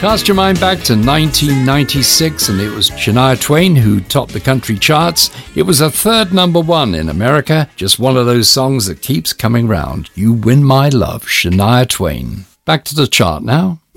Cast your mind back to 1996, and it was Shania Twain who topped the country charts. It was a third number one in America, just one of those songs that keeps coming round. You Win My Love, Shania Twain. Back to the chart now.